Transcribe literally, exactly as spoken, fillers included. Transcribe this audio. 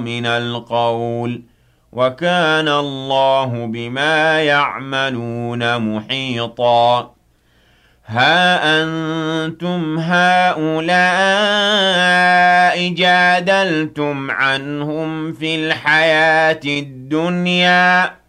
مِنَ الْقَوْلِ وَكَانَ اللَّهُ بِمَا يَعْمَلُونَ مُحِيطًا ها أنتم هؤلاء جادلتم عنهم في الحياة الدنيا